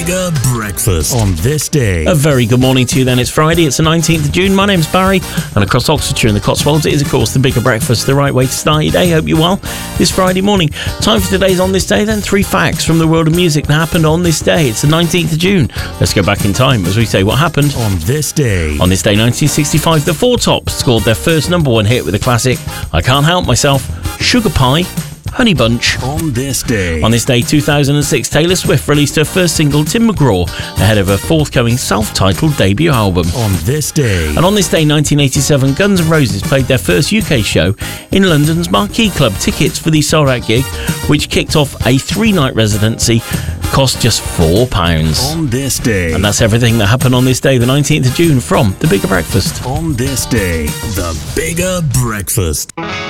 Bigger Breakfast on this day. A very good morning to you then. It's Friday, it's the 19th of June. My name's Barry, and across Oxfordshire and the Cotswolds, it is, of course, the Bigger Breakfast, the right way to start your day. Hope you're well this Friday morning. Time for today's On This Day, then. 3 facts from the world of music that happened on this day. It's the 19th of June. Let's go back in time as we say what happened on this day. On this day, 1965, the Four Tops scored their first #1 hit with the classic I Can't Help Myself, Sugar Pie, Honey Bunch. On this day. On this day, 2006, Taylor Swift released her first single, Tim McGraw, ahead of her forthcoming self-titled debut album. On this day. And on this day, 1987, Guns N' Roses played their first UK show in London's Marquee Club. Tickets for the sold-out gig, which kicked off a 3-night residency, cost just £4. On this day. And that's everything that happened on this day, the 19th of June, from The Bigger Breakfast. On this day, The Bigger Breakfast.